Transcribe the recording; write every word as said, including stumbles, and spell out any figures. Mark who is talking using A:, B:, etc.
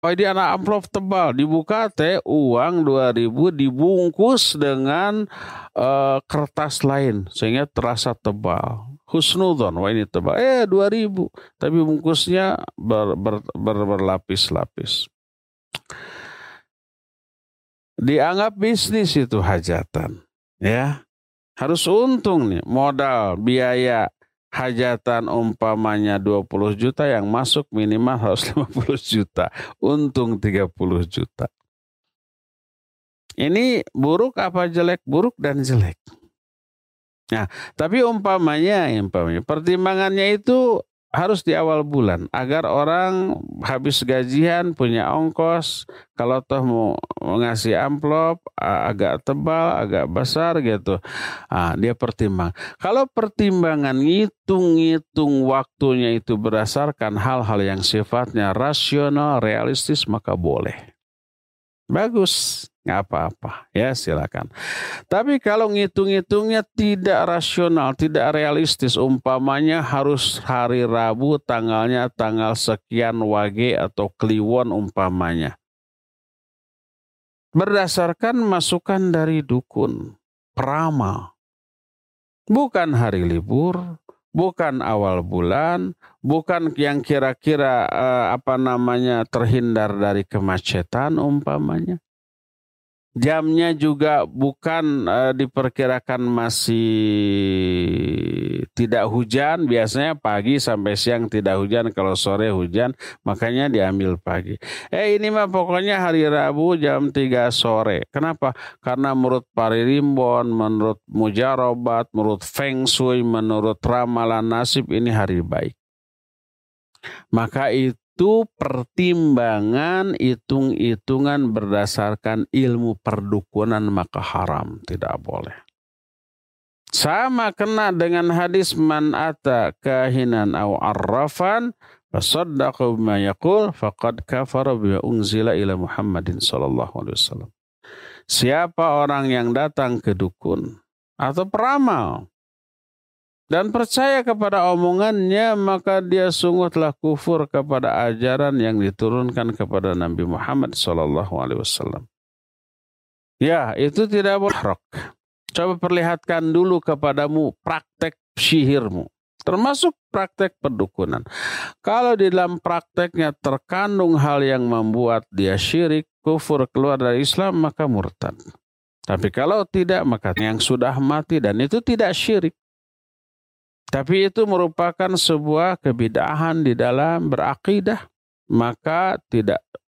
A: Oh, di anak amplop tebal, dibuka teh uang dua ribu dibungkus dengan eh, kertas lain sehingga terasa tebal. Husnudon, wah ini tebal. Eh dua ribu, tapi bungkusnya ber, ber, ber- berlapis-lapis. Dianggap bisnis itu hajatan, ya. Harus untung nih, modal, biaya hajatan umpamanya dua puluh juta yang masuk minimal harus lima puluh juta. Untung tiga puluh juta. Ini buruk apa jelek? Buruk dan jelek. Nah, tapi umpamanya, umpamanya pertimbangannya itu harus di awal bulan agar orang habis gajian punya ongkos, kalau toh mau ngasih amplop a- agak tebal, agak besar gitu. Ah, dia pertimbang. Kalau pertimbangan ngitung-ngitung waktunya itu berdasarkan hal-hal yang sifatnya rasional, realistis, maka boleh. Bagus, nggak apa-apa. Ya, silakan. Tapi kalau ngitung-ngitungnya tidak rasional, tidak realistis, umpamanya harus hari Rabu tanggalnya tanggal sekian wage atau kliwon umpamanya. Berdasarkan masukan dari dukun, peramal. Bukan hari libur, bukan awal bulan, bukan yang kira-kira eh, apa namanya terhindar dari kemacetan umpamanya. Jamnya juga bukan eh, diperkirakan masih tidak hujan, biasanya pagi sampai siang tidak hujan, kalau sore hujan, makanya diambil pagi. Eh ini mah pokoknya hari Rabu jam tiga sore. Kenapa? Karena menurut Paririmbon, menurut Mujarobat, menurut Feng Shui, menurut ramalan nasib ini hari baik. Maka itu pertimbangan hitung-hitungan berdasarkan ilmu perdukunan maka haram, tidak boleh. Sama kena dengan hadis man ata kahinan aw arrafan fasaddaqa bima yaqul faqad kafara bima unzila ila Muhammadin sallallahu alaihi wasallam. Siapa orang yang datang ke dukun atau peramal dan percaya kepada omongannya, maka dia sungguh telah kufur kepada ajaran yang diturunkan kepada Nabi Muhammad sallallahu alaihi wasallam. Ya, itu tidak boleh. Coba perlihatkan dulu kepadamu praktek sihirmu, termasuk praktek perdukunan. Kalau di dalam prakteknya terkandung hal yang membuat dia syirik, kufur, keluar dari Islam, maka murtad. Tapi kalau tidak, maka yang sudah mati dan itu tidak syirik. Tapi itu merupakan sebuah kebid'ahan di dalam berakidah, maka tidak